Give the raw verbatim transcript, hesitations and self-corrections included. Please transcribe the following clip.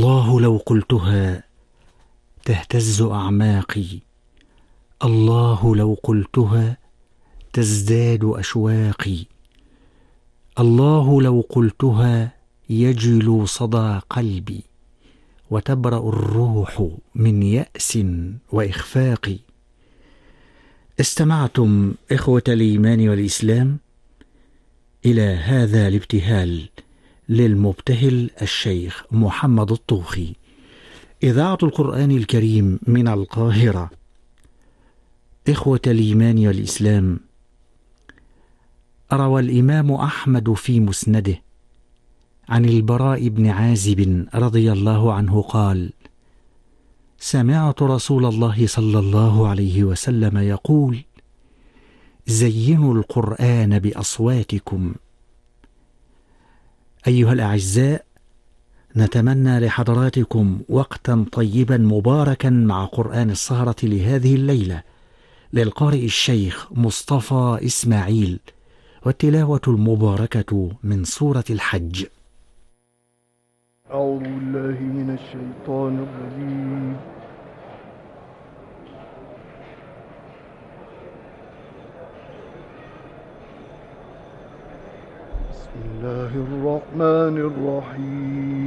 الله لو قلتها تهتز أعماقي، الله لو قلتها تزداد أشواقي، الله لو قلتها يجلو صدى قلبي، وتبرأ الروح من يأس وإخفاق. استمعتم إخوة الإيمان والإسلام إلى هذا الابتهال للمبتهل الشيخ محمد الطوخي. إذاعة القرآن الكريم من القاهرة. إخوة الإيمان والإسلام، روى الإمام أحمد في مسنده عن البراء بن عازب رضي الله عنه قال: سمعت رسول الله صلى الله عليه وسلم يقول: زينوا القرآن بأصواتكم. أيها الأعزاء، نتمنى لحضراتكم وقتا طيبا مباركا مع قرآن السهرة لهذه الليلة للقارئ الشيخ مصطفى إسماعيل، والتلاوة المباركة من سورة الحج. أعوذ بالله من الشيطان الرجيم. بسم الله الرحمن الرحيم.